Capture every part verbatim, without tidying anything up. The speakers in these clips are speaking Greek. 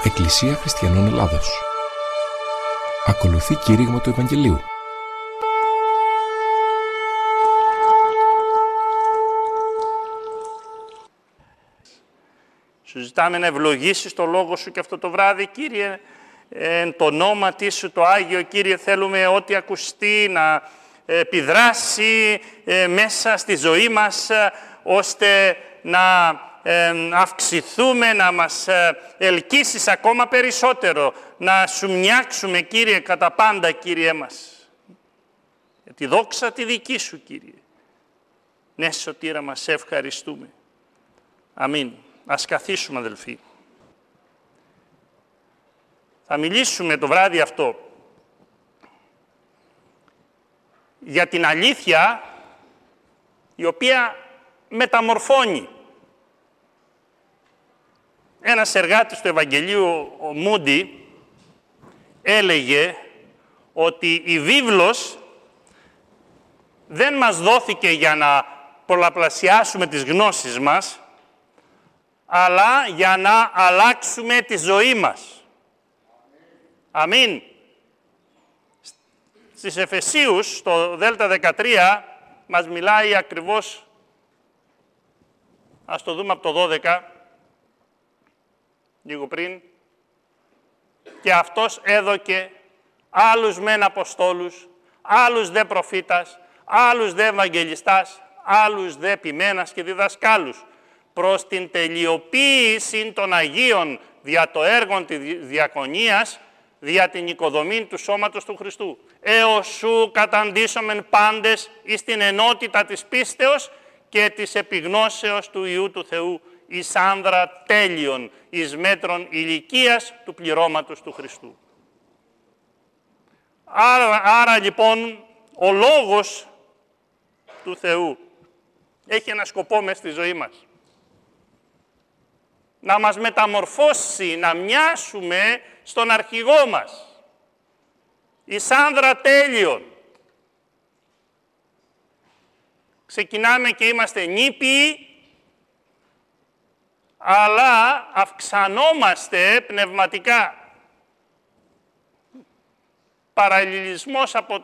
Εκκλησία Χριστιανών Ελλάδος. Ακολουθεί κήρυγμα του Ευαγγελίου. Σου ζητάμε να ευλογήσεις το Λόγο Σου και αυτό το βράδυ, Κύριε, εν το όνομα Σου το Άγιο, Κύριε, θέλουμε ό,τι ακουστεί να επιδράσει μέσα στη ζωή μας, ώστε να αυξηθούμε, να μας ελκύσεις ακόμα περισσότερο, να Σου μοιάξουμε, Κύριε, κατά πάντα, Κύριε μας. Για τη δόξα τη δική Σου, Κύριε. Ναι, Σωτήρα μας, σε ευχαριστούμε. Αμήν. Ας καθίσουμε, αδελφοί. Θα μιλήσουμε το βράδυ αυτό για την αλήθεια η οποία μεταμορφώνει. Ένας εργάτης του Ευαγγελίου, ο Μούντι, έλεγε ότι η βίβλος δεν μας δόθηκε για να πολλαπλασιάσουμε τις γνώσεις μας, αλλά για να αλλάξουμε τη ζωή μας. Αμήν. Στις Εφεσίους, στο Δέλτα δεκατρία, μας μιλάει ακριβώς, ας το δούμε από το δώδεκα, λίγο πριν, και αυτός έδωκε άλλους μεν αποστόλους, άλλους δε προφήτας, άλλους δε ευαγγελιστάς, άλλους δε επιμένας και διδασκάλους, προς την τελειοποίηση των Αγίων δια το έργο της διακονίας, δια την οικοδομή του σώματος του Χριστού. Έως σου καταντήσομεν πάντες εις την ενότητα της πίστεως και της επιγνώσεως του Υιού του Θεού, εις άνδρα τέλειων, εις μέτρων ηλικίας του πληρώματος του Χριστού. Άρα, άρα λοιπόν ο Λόγος του Θεού έχει ένα σκοπό μες στη ζωή μας. Να μας μεταμορφώσει, να μοιάσουμε στον αρχηγό μας. Εις άνδρα τέλειων. Ξεκινάμε και είμαστε νήπιοι, αλλά αυξανόμαστε πνευματικά. Παραλληλισμός από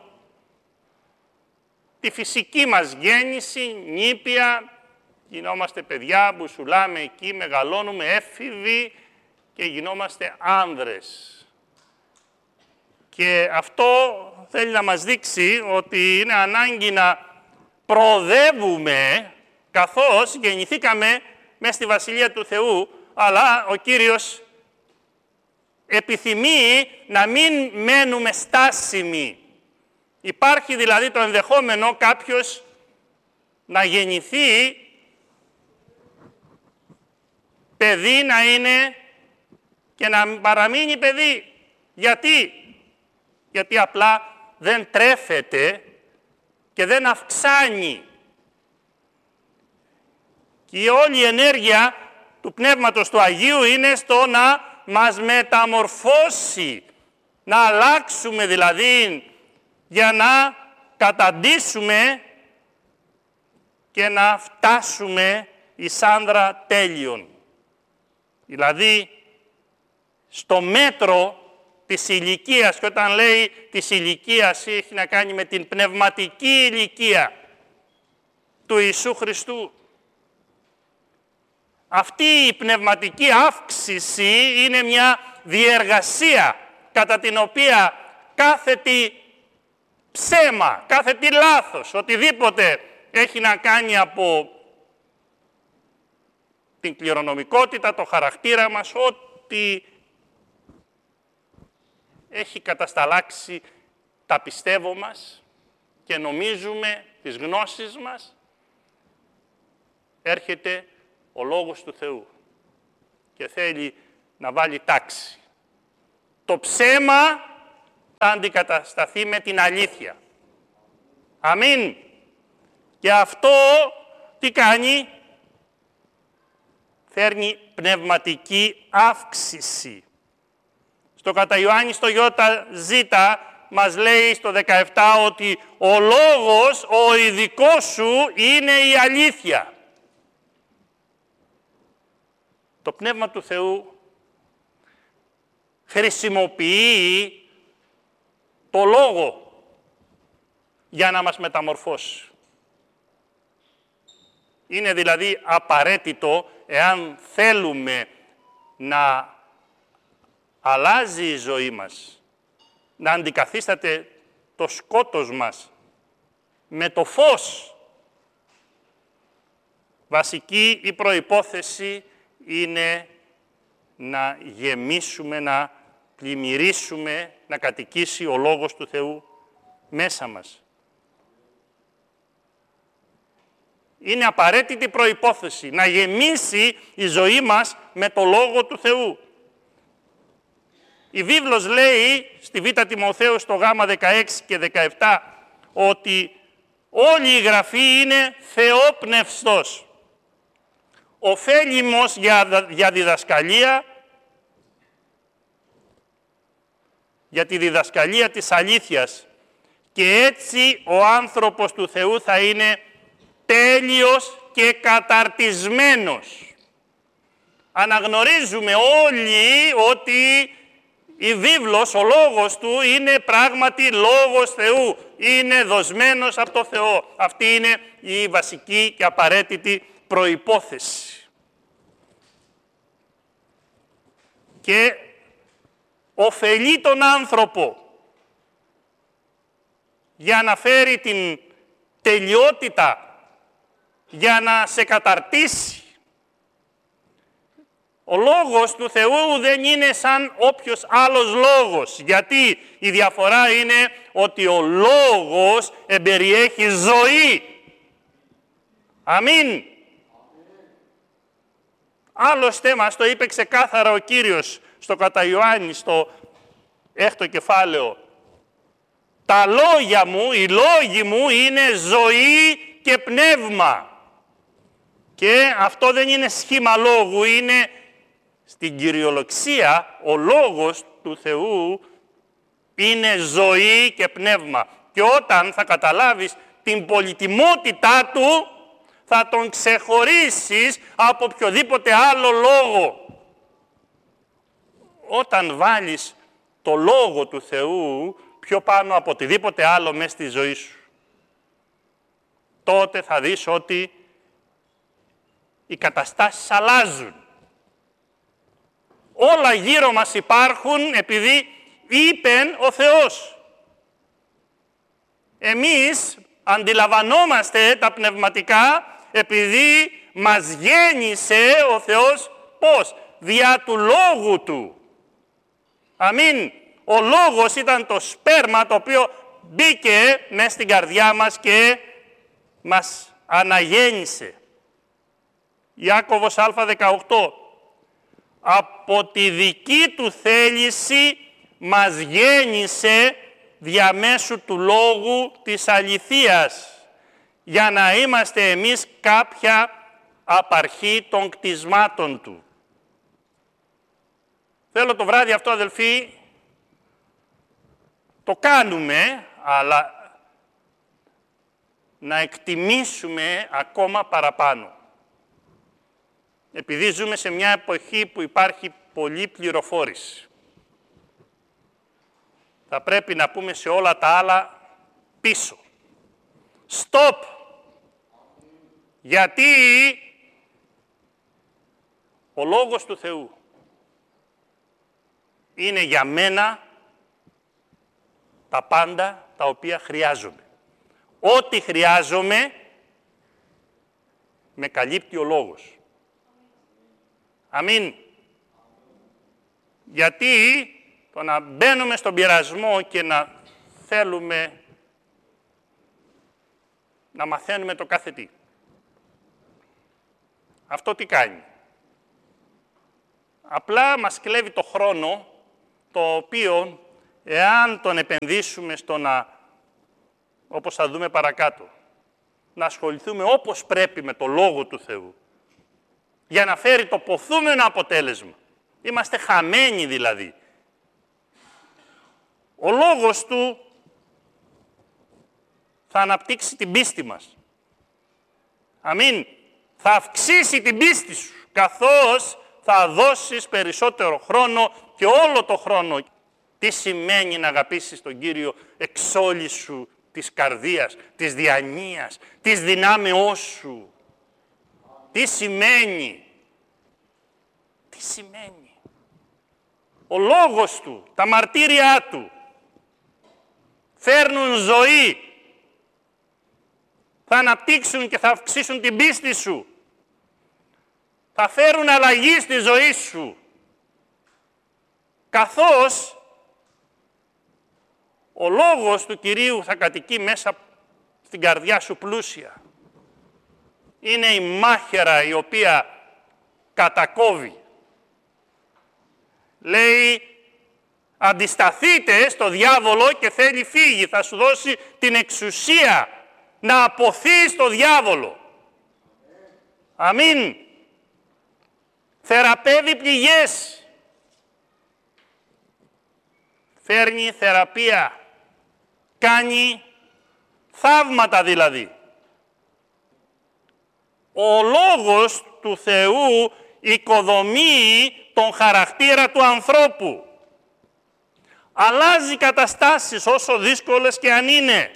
τη φυσική μας γέννηση, νήπια, γινόμαστε παιδιά, μπουσουλάμε εκεί, μεγαλώνουμε έφηβοι και γινόμαστε άνδρες. Και αυτό θέλει να μας δείξει ότι είναι ανάγκη να προοδεύουμε, καθώς γεννηθήκαμε μέσα στη Βασιλεία του Θεού, αλλά ο Κύριος επιθυμεί να μην μένουμε στάσιμοι. Υπάρχει δηλαδή το ενδεχόμενο κάποιος να γεννηθεί παιδί, να είναι και να παραμείνει παιδί. Γιατί? Γιατί απλά δεν τρέφεται και δεν αυξάνει. Και όλη η ενέργεια του Πνεύματος του Αγίου είναι στο να μας μεταμορφώσει, να αλλάξουμε δηλαδή, για να καταντήσουμε και να φτάσουμε εις άνδρα τέλειων. Δηλαδή, στο μέτρο της ηλικίας, και όταν λέει της ηλικίας έχει να κάνει με την πνευματική ηλικία του Ιησού Χριστού. Αυτή η πνευματική αύξηση είναι μια διεργασία κατά την οποία κάθε τι ψέμα, κάθε τι λάθος, οτιδήποτε έχει να κάνει από την κληρονομικότητα, το χαρακτήρα μας, ό,τι έχει κατασταλάξει τα πιστεύω μας και νομίζουμε τις γνώσεις μας, έρχεται ο Λόγος του Θεού και θέλει να βάλει τάξη. Το ψέμα θα αντικατασταθεί με την αλήθεια. Αμήν. Και αυτό τι κάνει? Φέρνει πνευματική αύξηση. Στο κατά Ιωάννη στο Ιώτα Ζήτα μας λέει στο δεκαεπτά ότι ο Λόγος, ο ειδικός σου, είναι η αλήθεια. Το Πνεύμα του Θεού χρησιμοποιεί το λόγο για να μας μεταμορφώσει. Είναι δηλαδή απαραίτητο, εάν θέλουμε να αλλάζει η ζωή μας, να αντικαθίσταται το σκότος μας με το φως. Βασική η προϋπόθεση είναι να γεμίσουμε, να πλημμυρίσουμε, να κατοικήσει ο Λόγος του Θεού μέσα μας. Είναι απαραίτητη προϋπόθεση να γεμίσει η ζωή μας με το Λόγο του Θεού. Η βίβλος λέει στη Β' Τιμοθέου στο Γ δεκαέξι και δεκαεπτά ότι όλη η Γραφή είναι θεόπνευστος. Ωφέλιμος για, για διδασκαλία, για τη διδασκαλία της αλήθειας. Και έτσι ο άνθρωπος του Θεού θα είναι τέλειος και καταρτισμένος. Αναγνωρίζουμε όλοι ότι η βίβλος, ο λόγος του, είναι πράγματι λόγος Θεού. Είναι δοσμένος από το Θεό. Αυτή είναι η βασική και απαραίτητη προϋπόθεση. Και ωφελεί τον άνθρωπο για να φέρει την τελειότητα, για να σε καταρτήσει. Ο λόγος του Θεού δεν είναι σαν όποιος άλλος λόγος. Γιατί η διαφορά είναι ότι ο λόγος εμπεριέχει ζωή. Αμήν. Άλλωστε μας το είπε ξεκάθαρα ο Κύριος στο κατά Ιωάννη, στο έκτο κεφάλαιο. Τα λόγια μου, οι λόγοι μου είναι ζωή και πνεύμα. Και αυτό δεν είναι σχήμα λόγου, είναι στην κυριολεξία ο λόγος του Θεού είναι ζωή και πνεύμα. Και όταν θα καταλάβεις την πολυτιμότητά του, θα τον ξεχωρίσεις από οποιοδήποτε άλλο λόγο. Όταν βάλεις το λόγο του Θεού πιο πάνω από οτιδήποτε άλλο μέσα στη ζωή σου, τότε θα δεις ότι οι καταστάσεις αλλάζουν. Όλα γύρω μας υπάρχουν επειδή είπεν ο Θεός. Εμείς αντιλαμβανόμαστε τα πνευματικά επειδή μας γέννησε ο Θεός πώς? Δια του Λόγου Του. Αμήν. Ο Λόγος ήταν το σπέρμα το οποίο μπήκε μέσα στην καρδιά μας και μας αναγέννησε. Ιάκωβος Α δεκαοκτώ. Από τη δική του θέληση μας γέννησε διαμέσου του Λόγου της αληθείας, για να είμαστε εμείς κάποια απαρχή των κτισμάτων Του. Θέλω το βράδυ αυτό, αδελφοί, το κάνουμε, αλλά να εκτιμήσουμε ακόμα παραπάνω. Επειδή ζούμε σε μια εποχή που υπάρχει πολλή πληροφόρηση, θα πρέπει να πούμε σε όλα τα άλλα πίσω. Stop! Γιατί ο Λόγος του Θεού είναι για μένα τα πάντα τα οποία χρειάζομαι. Ό,τι χρειάζομαι με καλύπτει ο Λόγος. Αμήν. Γιατί το να μπαίνουμε στον πειρασμό και να θέλουμε να μαθαίνουμε το κάθε τι. Αυτό τι κάνει? Απλά μας κλέβει το χρόνο, το οποίο, εάν τον επενδύσουμε στο να, όπως θα δούμε παρακάτω, να ασχοληθούμε όπως πρέπει με το Λόγο του Θεού, για να φέρει το ποθούμενο αποτέλεσμα. Είμαστε χαμένοι δηλαδή. Ο Λόγος Του θα αναπτύξει την πίστη μας. Αμήν. Θα αυξήσει την πίστη σου, καθώς θα δώσεις περισσότερο χρόνο και όλο το χρόνο. Τι σημαίνει να αγαπήσεις τον Κύριο εξ όλης σου της καρδίας, της διανοίας, της δυνάμεώς σου. Τι σημαίνει. Τι σημαίνει. Ο λόγος του, τα μαρτύρια του φέρνουν ζωή. Θα αναπτύξουν και θα αυξήσουν την πίστη σου. Θα φέρουν αλλαγή στη ζωή σου. Καθώς ο λόγος του Κυρίου θα κατοικεί μέσα στην καρδιά σου πλούσια. Είναι η μάχαιρα η οποία κατακόβει. Λέει, αντισταθείτε στο διάβολο και θέλει φύγει. Θα σου δώσει την εξουσία να αποθείς το διάβολο. Αμήν. Θεραπεύει πληγές. Φέρνει θεραπεία. Κάνει θαύματα δηλαδή. Ο λόγος του Θεού οικοδομεί τον χαρακτήρα του ανθρώπου. Αλλάζει καταστάσεις όσο δύσκολες και αν είναι.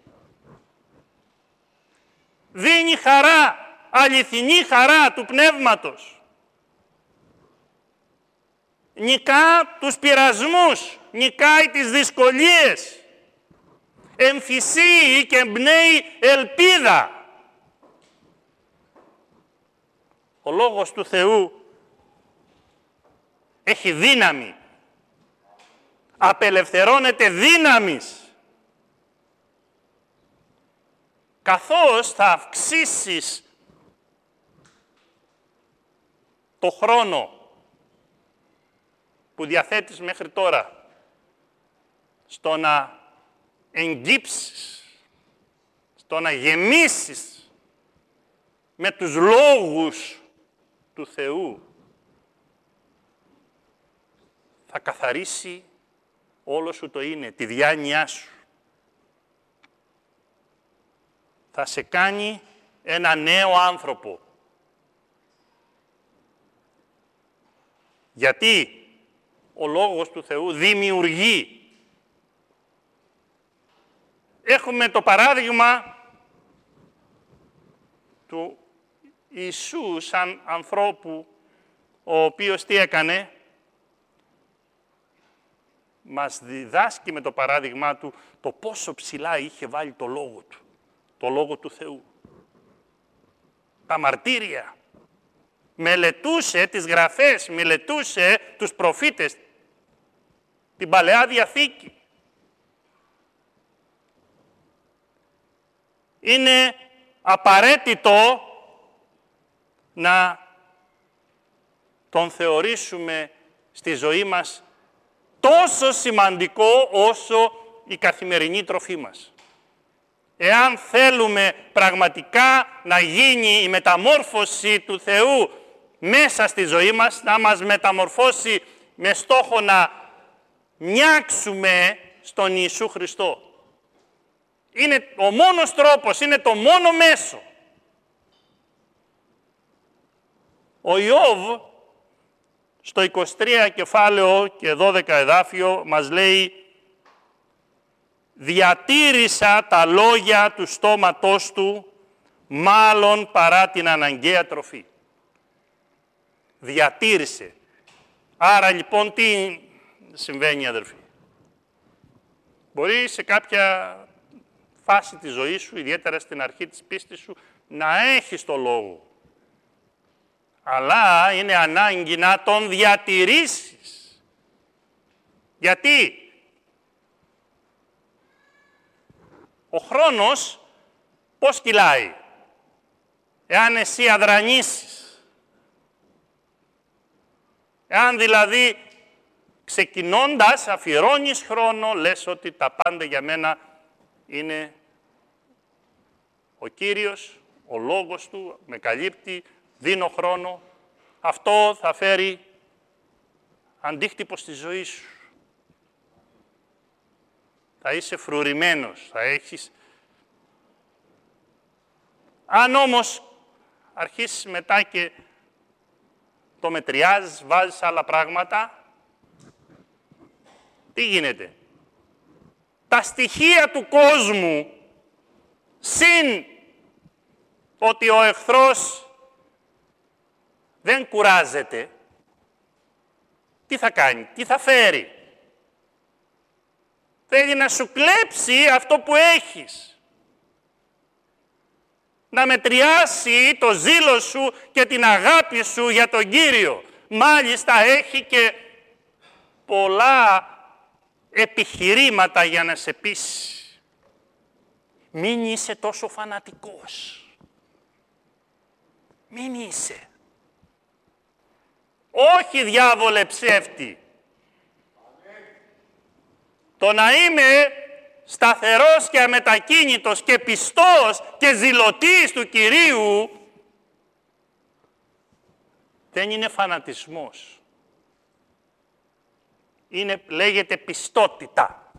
Δίνει χαρά, αληθινή χαρά του πνεύματος. Νικά τους πειρασμούς, νικάει τις δυσκολίες. Εμφυσίει και εμπνέει ελπίδα. Ο λόγος του Θεού έχει δύναμη. Απελευθερώνεται δύναμης. Καθώς θα αυξήσεις το χρόνο που διαθέτεις μέχρι τώρα στο να εγγύψεις, στο να γεμίσεις με τους λόγους του Θεού, θα καθαρίσει όλο σου το είναι, τη διάνοιά σου. Θα σε κάνει ένα νέο άνθρωπο. Γιατί ο λόγος του Θεού δημιουργεί. Έχουμε το παράδειγμα του Ιησού σαν ανθρώπου, ο οποίος τι έκανε, μας διδάσκει με το παράδειγμά του το πόσο ψηλά είχε βάλει το λόγο του, το λόγο του Θεού. Τα μαρτύρια. Μελετούσε τις γραφές, μελετούσε τους προφήτες, την Παλαιά Διαθήκη. Είναι απαραίτητο να τον θεωρήσουμε στη ζωή μας τόσο σημαντικό όσο η καθημερινή τροφή μας. Εάν θέλουμε πραγματικά να γίνει η μεταμόρφωση του Θεού μέσα στη ζωή μας, να μας μεταμορφώσει με στόχο να μοιάξουμε στον Ιησού Χριστό. Είναι ο μόνος τρόπος, είναι το μόνο μέσο. Ο Ιώβ στο είκοσι τρία κεφάλαιο και δώδεκα εδάφιο μας λέει «Διατήρησα τα λόγια του στόματός του, μάλλον παρά την αναγκαία τροφή». Διατήρησε. Άρα λοιπόν τι συμβαίνει, αδερφοί. Μπορεί σε κάποια φάση της ζωής σου, ιδιαίτερα στην αρχή της πίστης σου, να έχεις το λόγο. Αλλά είναι ανάγκη να τον διατηρήσεις. Γιατί ο χρόνος πώς κυλάει. Εάν εσύ αδρανήσεις, εάν δηλαδή ξεκινώντας αφιερώνεις χρόνο, λες ότι τα πάντα για μένα είναι ο Κύριος, ο λόγος Του, με καλύπτει, δίνω χρόνο, αυτό θα φέρει αντίκτυπο στη ζωή σου. Θα είσαι φρουρημένος, θα έχεις... Αν όμως αρχίσεις μετά και το μετριάζεις, βάζεις άλλα πράγματα. Τι γίνεται? Τα στοιχεία του κόσμου, συν ότι ο εχθρός δεν κουράζεται, τι θα κάνει, τι θα φέρει? Θέλει να σου κλέψει αυτό που έχεις. Να μετριάσει το ζήλο σου και την αγάπη σου για τον Κύριο. Μάλιστα έχει και πολλά επιχειρήματα για να σε πείσει. Μην είσαι τόσο φανατικός. Μην είσαι. Όχι, διάβολε ψεύτη. Το να είμαι σταθερός και αμετακίνητος και πιστός και ζηλωτής του Κυρίου δεν είναι φανατισμός. Είναι, λέγεται πιστότητα.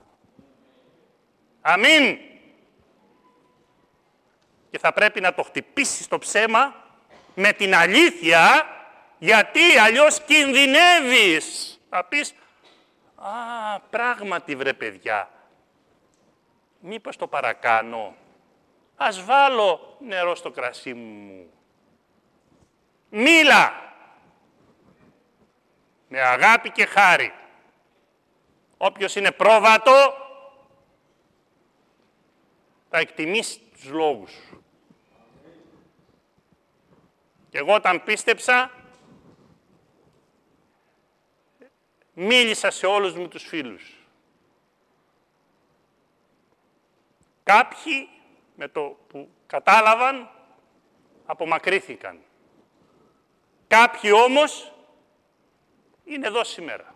Αμήν. Και θα πρέπει να το χτυπήσεις το ψέμα με την αλήθεια, γιατί αλλιώς κινδυνεύεις. Θα πεις, α, πράγματι βρε παιδιά, μήπως το παρακάνω, ας βάλω νερό στο κρασί μου. Μίλα με αγάπη και χάρη. Όποιος είναι πρόβατο θα εκτιμήσει τους λόγους σου. Και εγώ όταν πίστεψα, μίλησα σε όλους μου τους φίλους. Κάποιοι με το που κατάλαβαν απομακρύθηκαν. Κάποιοι όμως είναι εδώ σήμερα.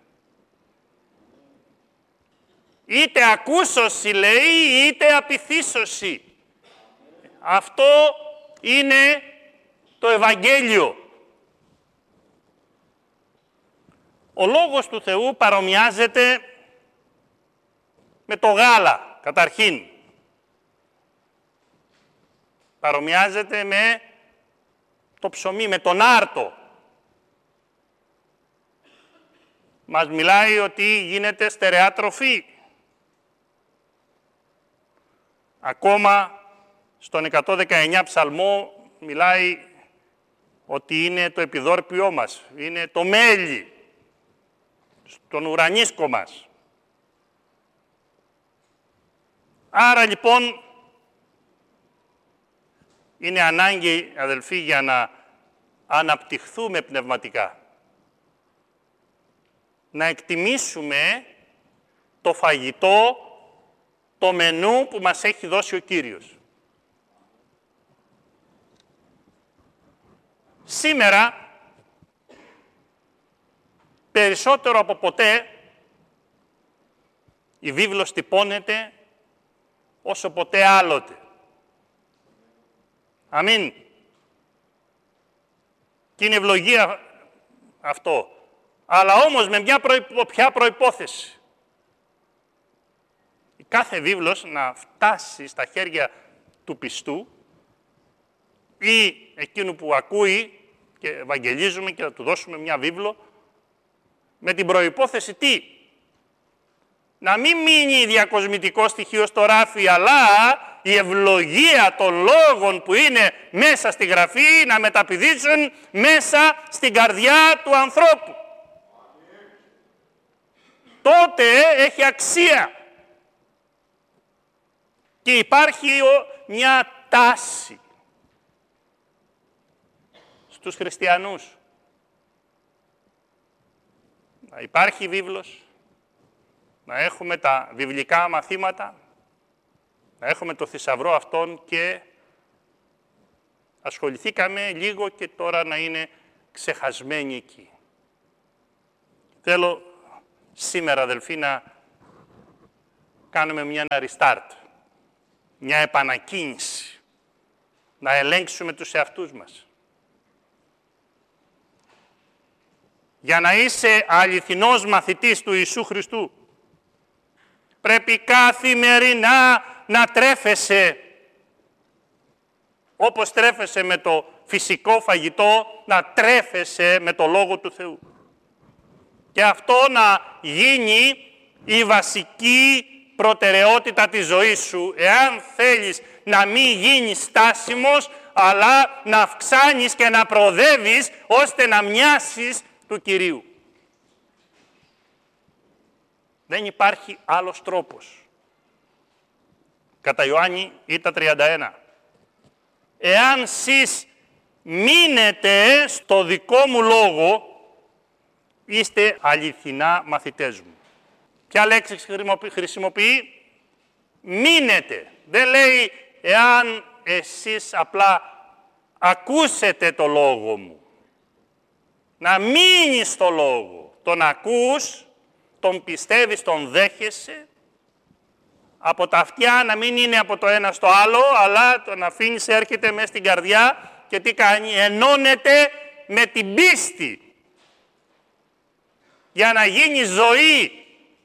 Είτε ακούσωση λέει, είτε απειθήσωση. Αυτό είναι το Ευαγγέλιο. Ο Λόγος του Θεού παρομοιάζεται με το γάλα, καταρχήν. Παρομοιάζεται με το ψωμί, με τον άρτο. Μας μιλάει ότι γίνεται στερεά τροφή. Ακόμα στον εκατόν δεκαεννιά ψαλμό μιλάει ότι είναι το επιδόρπιό μας, είναι το μέλι, στον ουρανίσκο μας. Άρα λοιπόν είναι ανάγκη, αδελφοί, για να αναπτυχθούμε πνευματικά. Να εκτιμήσουμε το φαγητό, το μενού που μας έχει δώσει ο Κύριος. Σήμερα, περισσότερο από ποτέ, η βίβλος τυπώνεται όσο ποτέ άλλοτε. Αμήν. Και είναι ευλογία αυτό. Αλλά όμως με μια προϋπο, ποια προϋπόθεση. Η κάθε βίβλος να φτάσει στα χέρια του πιστού ή εκείνου που ακούει και ευαγγελίζουμε και θα του δώσουμε μια βίβλο με την προϋπόθεση τι? Να μην μείνει διακοσμητικό στοιχείο στο ράφι, αλλά η ευλογία των λόγων που είναι μέσα στη Γραφή να μεταπηδήσουν μέσα στην καρδιά του ανθρώπου. Τότε έχει αξία. Και υπάρχει μια τάση στους χριστιανούς. Να υπάρχει βίβλος, να έχουμε τα βιβλικά μαθήματα, να έχουμε το θησαυρό αυτόν και ασχοληθήκαμε λίγο και τώρα να είναι ξεχασμένοι εκεί. Θέλω σήμερα, αδελφοί, να κάνουμε μια restart, μια επανακίνηση, να ελέγξουμε τους εαυτούς μας. Για να είσαι αληθινός μαθητής του Ιησού Χριστού, πρέπει καθημερινά να τρέφεσαι, όπως τρέφεσαι με το φυσικό φαγητό, να τρέφεσαι με το Λόγο του Θεού. Και αυτό να γίνει η βασική προτεραιότητα της ζωής σου, εάν θέλεις να μην γίνεις στάσιμος, αλλά να αυξάνεις και να προοδεύεις, ώστε να μοιάσεις του Κυρίου. Δεν υπάρχει άλλος τρόπος. Κατά Ιωάννη Ήτα τριάντα ένα. Εάν σεις μείνετε στο δικό μου λόγο, είστε αληθινά μαθητές μου. Ποια λέξη χρησιμοποιεί? Μείνετε. Δεν λέει εάν εσείς απλά ακούσετε το λόγο μου. Να μείνεις στο λόγο. Τον ακούς, τον πιστεύεις, τον δέχεσαι. Από τα αυτιά να μην είναι από το ένα στο άλλο, αλλά τον αφήνεις, έρχεται μέσα στην καρδιά και τι κάνει? Ενώνεται με την πίστη. Για να γίνει ζωή.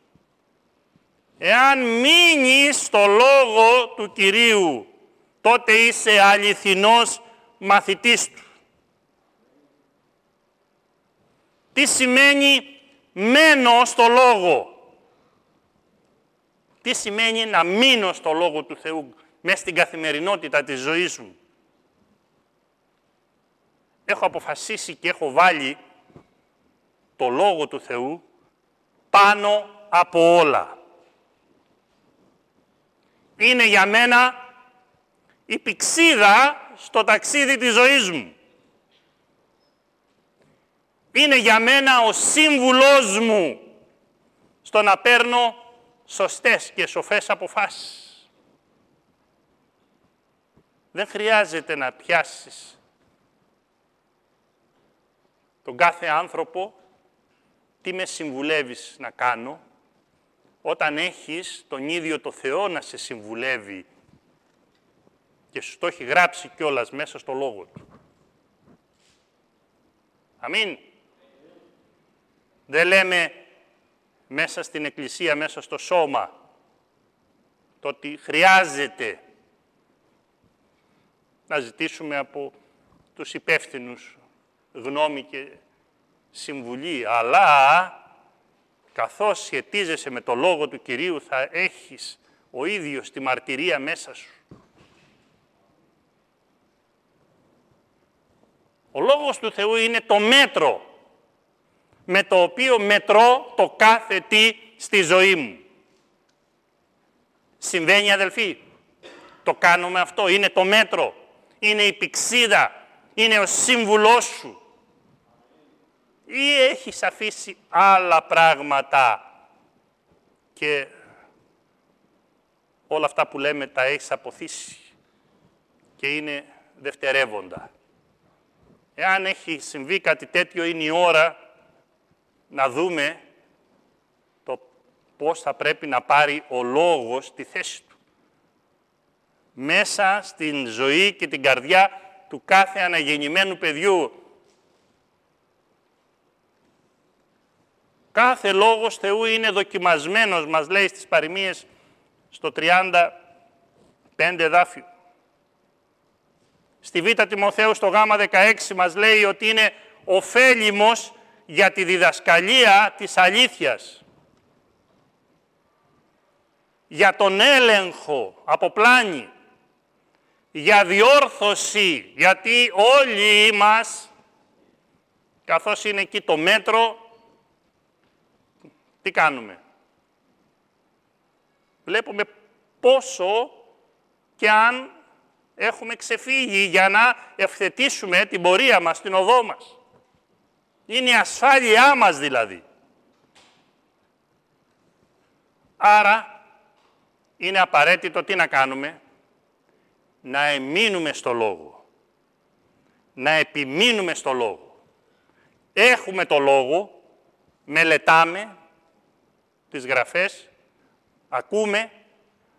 Εάν μείνεις στο λόγο του Κυρίου, τότε είσαι αληθινός μαθητής του. Τι σημαίνει μένω στο λόγο? Τι σημαίνει να μείνω στο λόγο του Θεού μέσα στην καθημερινότητα της ζωής μου? Έχω αποφασίσει και έχω βάλει το λόγο του Θεού πάνω από όλα. Είναι για μένα η πηξίδα στο ταξίδι της ζωής μου. Είναι για μένα ο σύμβουλός μου στο να παίρνω σωστές και σοφές αποφάσεις. Δεν χρειάζεται να πιάσεις τον κάθε άνθρωπο τι με συμβουλεύεις να κάνω, όταν έχεις τον ίδιο το Θεό να σε συμβουλεύει και σου το έχει γράψει κιόλας μέσα στο Λόγο Του. Αμήν. Δεν λέμε μέσα στην Εκκλησία, μέσα στο σώμα, το ότι χρειάζεται να ζητήσουμε από τους υπεύθυνους γνώμη και συμβουλή, αλλά καθώς σχετίζεσαι με το Λόγο του Κυρίου θα έχεις ο ίδιος τη μαρτυρία μέσα σου. Ο Λόγος του Θεού είναι το μέτρο με το οποίο μετρώ το κάθε τι στη ζωή μου. Συμβαίνει, αδελφοί? Το κάνουμε αυτό? Είναι το μέτρο, είναι η πηξίδα, είναι ο σύμβουλός σου? Ή έχεις αφήσει άλλα πράγματα και όλα αυτά που λέμε τα έχεις αποθήσει και είναι δευτερεύοντα? Εάν έχει συμβεί κάτι τέτοιο, είναι η ώρα να δούμε το πώς θα πρέπει να πάρει ο Λόγος τη θέση του μέσα στην ζωή και την καρδιά του κάθε αναγεννημένου παιδιού. Κάθε Λόγος Θεού είναι δοκιμασμένος, μας λέει στις παροιμίες στο τριάντα πέντε εδάφιο. Στη Β' Τιμοθέου στο Γ δεκαέξι μας λέει ότι είναι ωφέλιμος για τη διδασκαλία της αλήθειας, για τον έλεγχο από πλάνη, για διόρθωση, γιατί όλοι μας, καθώς είναι εκεί το μέτρο, τι κάνουμε? Βλέπουμε πόσο και αν έχουμε ξεφύγει για να ευθετήσουμε την πορεία μας, την οδό μας. Είναι η ασφάλειά μας δηλαδή. Άρα, είναι απαραίτητο τι να κάνουμε? Να εμείνουμε στο Λόγο. Να επιμείνουμε στο Λόγο. Έχουμε το Λόγο, μελετάμε τις Γραφές, ακούμε